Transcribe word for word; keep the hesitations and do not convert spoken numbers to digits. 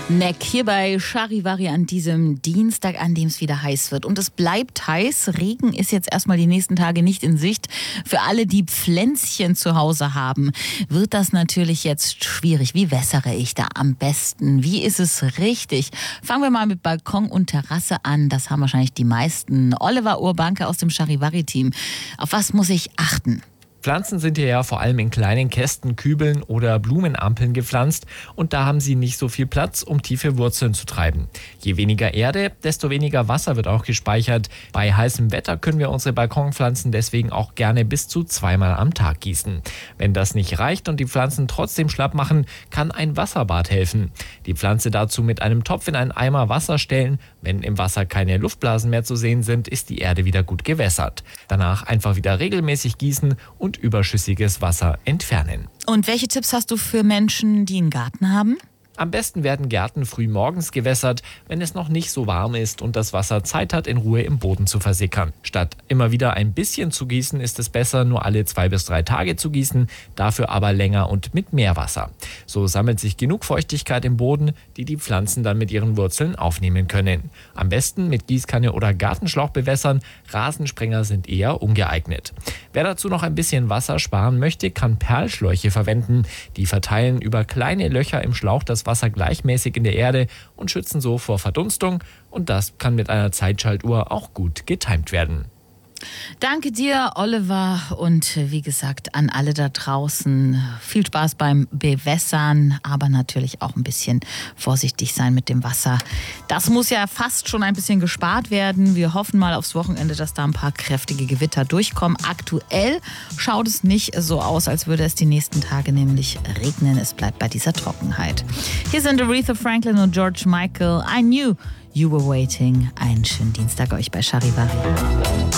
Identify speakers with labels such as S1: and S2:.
S1: Neck hier bei Charivari an diesem Dienstag, an dem es wieder heiß wird. Und es bleibt heiß. Regen ist jetzt erstmal die nächsten Tage nicht in Sicht. Für alle, die Pflänzchen zu Hause haben, wird das natürlich jetzt schwierig. Wie wässere ich da am besten? Wie ist es richtig? Fangen wir mal mit Balkon und Terrasse an. Das haben wahrscheinlich die meisten. Oliver Urbanke aus dem Charivari-Team. Auf was muss ich achten?
S2: Pflanzen sind hier ja vor allem in kleinen Kästen, Kübeln oder Blumenampeln gepflanzt und da haben sie nicht so viel Platz, um tiefe Wurzeln zu treiben. Je weniger Erde, desto weniger Wasser wird auch gespeichert. Bei heißem Wetter können wir unsere Balkonpflanzen deswegen auch gerne bis zu zweimal am Tag gießen. Wenn das nicht reicht und die Pflanzen trotzdem schlapp machen, kann ein Wasserbad helfen. Die Pflanze dazu mit einem Topf in einen Eimer Wasser stellen. Wenn im Wasser keine Luftblasen mehr zu sehen sind, ist die Erde wieder gut gewässert. Danach einfach wieder regelmäßig gießen und überschüssiges Wasser entfernen.
S1: Und welche Tipps hast du für Menschen, die einen Garten haben?
S2: Am besten werden Gärten früh morgens gewässert, wenn es noch nicht so warm ist und das Wasser Zeit hat, in Ruhe im Boden zu versickern. Statt immer wieder ein bisschen zu gießen, ist es besser, nur alle zwei bis drei Tage zu gießen, dafür aber länger und mit mehr Wasser. So sammelt sich genug Feuchtigkeit im Boden, die die Pflanzen dann mit ihren Wurzeln aufnehmen können. Am besten mit Gießkanne oder Gartenschlauch bewässern, Rasensprenger sind eher ungeeignet. Wer dazu noch ein bisschen Wasser sparen möchte, kann Perlschläuche verwenden. Die verteilen über kleine Löcher im Schlauch das Wasser gleichmäßig in der Erde und schützen so vor Verdunstung. Und das kann mit einer Zeitschaltuhr auch gut getimt werden.
S1: Danke dir, Oliver. Und wie gesagt, an alle da draußen viel Spaß beim Bewässern, aber natürlich auch ein bisschen vorsichtig sein mit dem Wasser. Das muss ja fast schon ein bisschen gespart werden. Wir hoffen mal aufs Wochenende, dass da ein paar kräftige Gewitter durchkommen. Aktuell schaut es nicht so aus, als würde es die nächsten Tage nämlich regnen. Es bleibt bei dieser Trockenheit. Hier sind Aretha Franklin und George Michael. I knew you were waiting. Einen schönen Dienstag euch bei Charivari.